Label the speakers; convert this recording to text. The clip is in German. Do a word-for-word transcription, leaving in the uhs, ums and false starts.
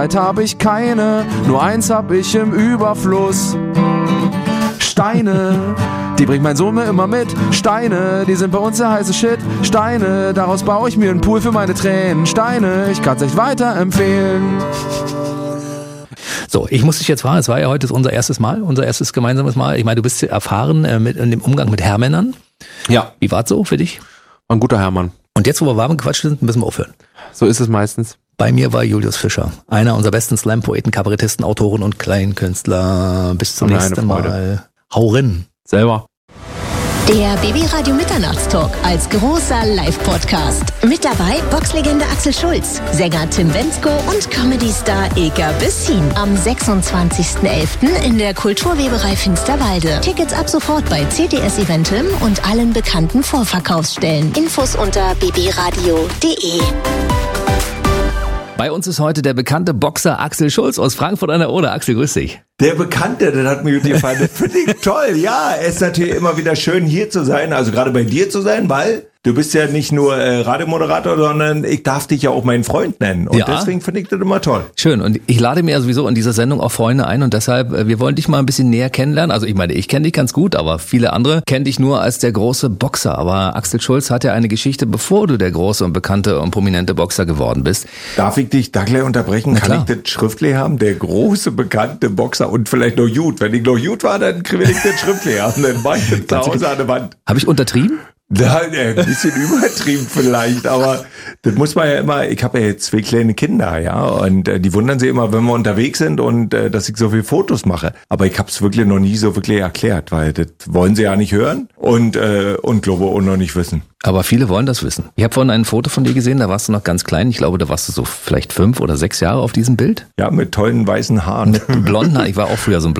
Speaker 1: habe ich keine, nur eins hab ich im Überfluss. Steine, die bringt mein Sohn mir immer mit. Steine, die sind bei uns der heiße Shit. Steine, daraus baue ich mir einen Pool für meine Tränen. Steine, ich kann's echt weiterempfehlen.
Speaker 2: So, ich muss dich jetzt fragen, es war ja heute unser erstes Mal, unser erstes gemeinsames Mal. Ich meine, du bist erfahren äh, mit, in dem Umgang mit Herrmännern.
Speaker 1: Ja.
Speaker 2: Wie war's so für dich?
Speaker 1: Ein guter Herrmann.
Speaker 2: Und jetzt, wo wir warm gequatscht sind, müssen wir aufhören.
Speaker 1: So ist es meistens.
Speaker 2: Bei mir war Julius Fischer, einer unserer besten Slam-Poeten, Kabarettisten, Autoren und Kleinkünstler. Bis zum nächsten Mal. Hau rein.
Speaker 1: Selber.
Speaker 3: Der B B-Radio Mitternachtstalk als großer Live-Podcast. Mit dabei Boxlegende Axel Schulz, Sänger Tim Bendzko und Comedy-Star Ilka Bessin. Am sechsundzwanzigsten elften in der Kulturweberei Finsterwalde. Tickets ab sofort bei C T S Eventim und allen bekannten Vorverkaufsstellen. Infos unter b b radio punkt d e.
Speaker 2: Bei uns ist heute der bekannte Boxer Axel Schulz aus Frankfurt an der Oder. Axel, grüß dich.
Speaker 4: Der Bekannte, das hat mir gut gefallen. Das finde ich toll. Ja, es ist natürlich immer wieder schön, hier zu sein, also gerade bei dir zu sein, weil du bist ja nicht nur äh, Radiomoderator, sondern ich darf dich ja auch meinen Freund nennen. Und ja. Deswegen finde ich das immer toll.
Speaker 2: Schön. Und ich lade mir ja sowieso in dieser Sendung auch Freunde ein und deshalb, wir wollen dich mal ein bisschen näher kennenlernen. Also ich meine, ich kenne dich ganz gut, aber viele andere kennen dich nur als der große Boxer. Aber Axel Schulz hat ja eine Geschichte, bevor du der große und bekannte und prominente Boxer geworden bist.
Speaker 4: Darf ich dich da gleich unterbrechen?
Speaker 2: Na,
Speaker 4: Kann
Speaker 2: klar.
Speaker 4: ich das schriftlich haben? Der große, bekannte Boxer und vielleicht noch gut. Wenn ich noch gut war, dann will ich das schriftlich haben. Dann mach ich das zu Hause an der Wand.
Speaker 2: Habe ich untertrieben?
Speaker 4: Ja, ein bisschen übertrieben vielleicht, aber das muss man ja immer, ich habe ja jetzt zwei kleine Kinder, ja, und äh, die wundern sich immer, wenn wir unterwegs sind und äh, dass ich so viele Fotos mache. Aber ich habe es wirklich noch nie so wirklich erklärt, weil das wollen sie ja nicht hören und äh, und glaube auch noch nicht wissen.
Speaker 2: Aber viele wollen das wissen. Ich habe vorhin ein Foto von dir gesehen, da warst du noch ganz klein. Ich glaube, da warst du so vielleicht fünf oder sechs Jahre auf diesem Bild.
Speaker 4: Ja, mit tollen weißen Haaren.
Speaker 2: Mit blonden Haaren. Ich war auch früher so ein